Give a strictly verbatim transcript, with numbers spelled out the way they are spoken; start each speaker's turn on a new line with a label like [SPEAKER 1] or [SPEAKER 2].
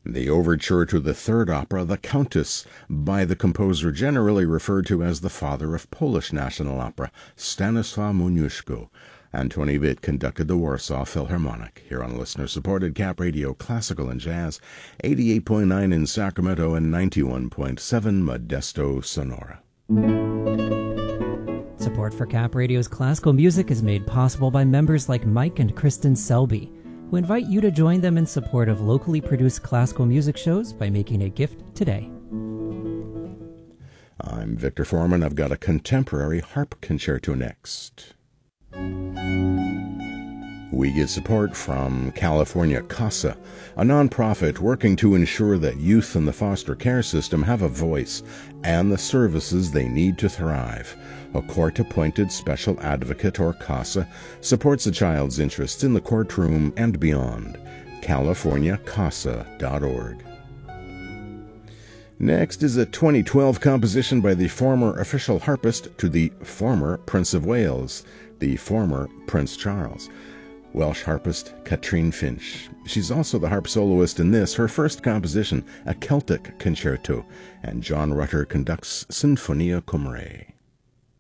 [SPEAKER 1] The overture to the third opera, The Countess, by the composer generally referred to as the father of Polish national opera, Stanisław Moniuszko. Antoni Witt conducted the Warsaw Philharmonic, here on listener-supported Cap Radio Classical and Jazz, eighty-eight point nine in Sacramento and ninety-one point seven Modesto, Sonora.
[SPEAKER 2] Support for Cap Radio's classical music is made possible by members like Mike and Kristen Selby, who invite you to join them in support of locally produced classical music shows by making a gift today.
[SPEAKER 1] I'm Victor Foreman. I've got a contemporary harp concerto next. We get support from California CASA, a nonprofit working to ensure that youth in the foster care system have a voice and the services they need to thrive. A court-appointed special advocate, or CASA, supports a child's interests in the courtroom and beyond. california casa dot org. Next is a twenty twelve composition by the former official harpist to the former Prince of Wales, the former Prince Charles, Welsh harpist Katrine Finch. She's also the harp soloist in this, her first composition, a Celtic concerto, and John Rutter conducts Sinfonia Cymru.